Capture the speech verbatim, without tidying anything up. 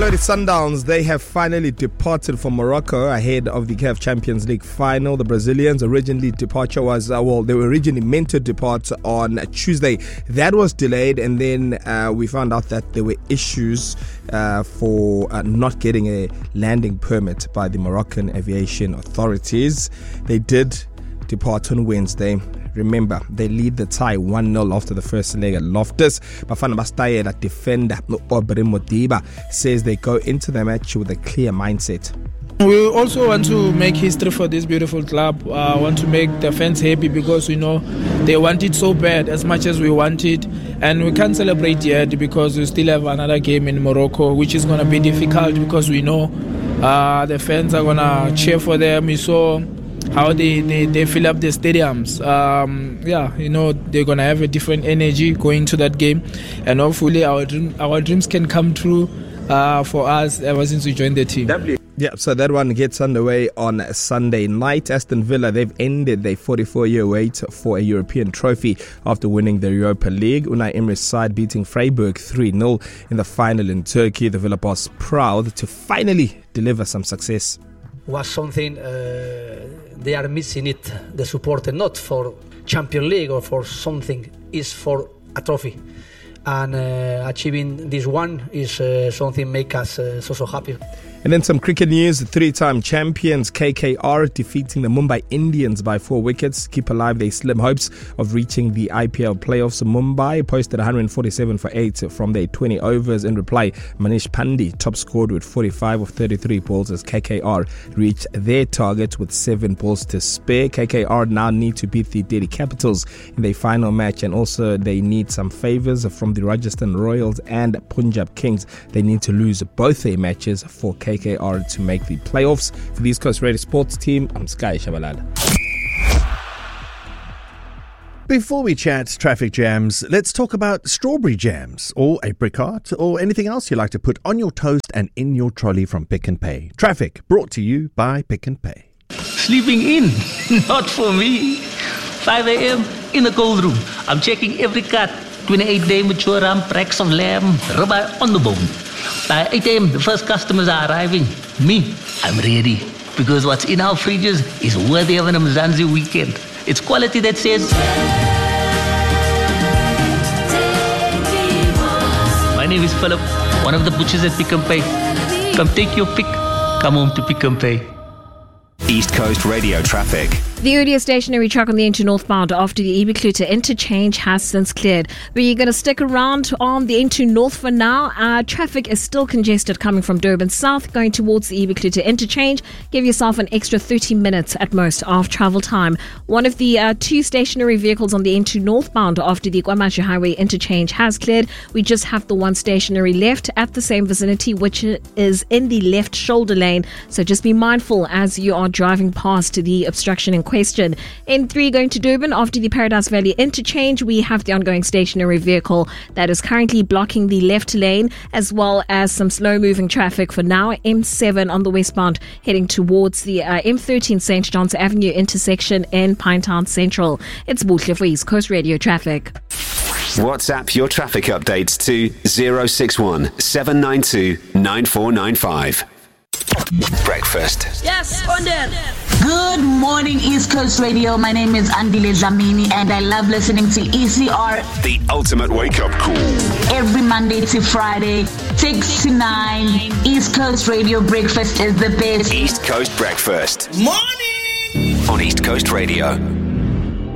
Mamelodi Sundowns, they have finally departed from Morocco ahead of the C A F Champions League final. The Brazilians' originally departure was, uh, well, they were originally meant to depart on Tuesday. That was delayed, and then uh, we found out that there were issues uh, for uh, not getting a landing permit by the Moroccan aviation authorities. They did depart on Wednesday. Remember, they lead the tie one nil after the first leg at Loftus. Bafana Bastayela defender Aubrey Modiba says they go into the match with a clear mindset. We also want to make history for this beautiful club. I uh, want to make the fans happy because we know they want it so bad as much as we want it. And we can't celebrate yet because we still have another game in Morocco, which is going to be difficult because we know uh, the fans are going to cheer for them. We saw how they, they, they fill up the stadiums. Um, yeah, you know, they're going to have a different energy going to that game. And hopefully our dream, our dreams can come true uh, for us ever since we joined the team. Yeah, so that one gets underway on Sunday night. Aston Villa, they've ended their forty-four-year wait for a European trophy after winning the Europa League. Unai Emery's side beating Freiburg three nil in the final in Turkey. The Villa boss proud to finally deliver some success. Was something uh, they are missing it, the support, not for Champions League or for something, is for a trophy. And uh, achieving this one is uh, something make us uh, so so happy. And then some cricket news. The three-time champions K K R defeating the Mumbai Indians by four wickets keep alive their slim hopes of reaching the I P L playoffs. Mumbai posted one hundred forty-seven for eight from their twenty overs. In reply, Manish Pandey top scored with forty-five of thirty-three balls as K K R reached their target with seven balls to spare. K K R now need to beat the Delhi Capitals in their final match, and also they need some favours from the Rajasthan Royals and Punjab Kings. They need to lose both their matches for K K R to make the playoffs. For the East Coast Radio Sports team, I'm Sky Shabalala. Before we chat traffic jams, let's talk about strawberry jams or apricot or anything else you like to put on your toast and in your trolley from Pick and Pay. Traffic brought to you by Pick and Pay. Sleeping in? Not for me. five a.m. in the cold room. I'm checking every cut. twenty-eight day mature ram, racks of lamb, ribeye on the bone. By eight a.m. the first customers are arriving. Me, I'm ready. Because what's in our fridges is worthy of an Mzansi weekend. It's quality that says... My name is Philip, one of the butchers at Pick and Pay. Come take your pick. Come home to Pick and Pay. East Coast Radio traffic. The earlier stationary truck on the N two northbound after the Ibiklute interchange has since cleared. But you're going to stick around on the N two north for now. Uh, traffic is still congested coming from Durban south, going towards the Ibiklute interchange. Give yourself an extra thirty minutes at most of travel time. One of the uh, two stationary vehicles on the N two northbound after the KwaMashu Highway interchange has cleared. We just have the one stationary left at the same vicinity, which is in the left shoulder lane. So just be mindful as you are driving past the obstruction in question. N three going to Durban after the Paradise Valley interchange. We have the ongoing stationary vehicle that is currently blocking the left lane, as well as some slow moving traffic for now. M seven on the westbound heading towards the uh, M thirteen Saint John's Avenue intersection in Pinetown Central. It's Buhle for East Coast Radio traffic. WhatsApp your traffic updates to zero six one seven nine two nine four nine five. Breakfast. Yes, on there. Good morning, East Coast Radio. My name is Andile Dlamini, and I love listening to E C R. The ultimate wake-up call. Every Monday to Friday, six to nine. East Coast Radio Breakfast is the best. East Coast Breakfast. Morning! On East Coast Radio.